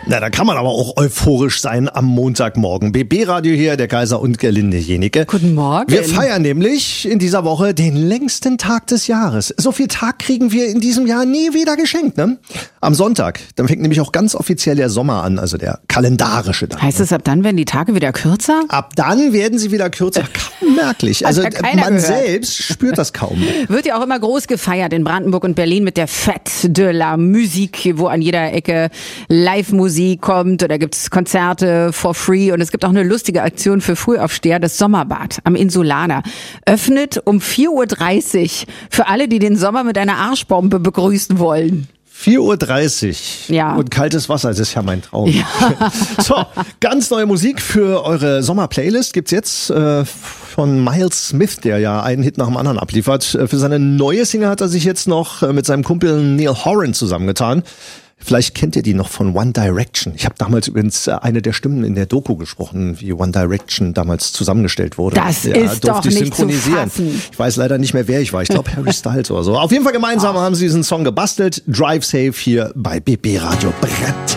Na, da kann man aber auch euphorisch sein am Montagmorgen. BB-Radio hier, der Kaiser und Gerlinde Jenike. Guten Morgen. Wir feiern nämlich in dieser Woche den längsten Tag des Jahres. So viel Tag kriegen wir in diesem Jahr nie wieder geschenkt, ne? Am Sonntag, dann fängt nämlich auch ganz offiziell der Sommer an, also der kalendarische Tag. Heißt es, ab dann werden die Tage wieder kürzer? Ab dann werden sie wieder kürzer, kaum merklich. Also Hat ja keiner man gehört. selbst spürt das kaum. Wird ja auch immer groß gefeiert in Brandenburg und Berlin mit der Fête de la Musique, wo an jeder Ecke Live-Musik kommt oder gibt's Konzerte for free. Und es gibt auch eine lustige Aktion für Frühaufsteher, das Sommerbad am Insulaner. Öffnet um 4.30 Uhr für alle, die den Sommer mit einer Arschbombe begrüßen wollen. 4.30 Uhr Ja. und kaltes Wasser, das ist ja mein Traum. Ja. So, ganz neue Musik für eure Sommer-Playlist gibt's jetzt von Miles Smith, der ja einen Hit nach dem anderen abliefert. Für seine neue Single hat er sich jetzt noch mit seinem Kumpel Neil Horan zusammengetan. Vielleicht kennt ihr die noch von One Direction. Ich habe damals übrigens eine der Stimmen in der Doku gesprochen, wie One Direction damals zusammengestellt wurde. Das ist doch nicht zu fassen. Ich weiß leider nicht mehr, wer ich war. Ich glaube Harry Styles oder so. Auf jeden Fall gemeinsam haben sie diesen Song gebastelt. Drive Safe hier bei BB Radio Brett.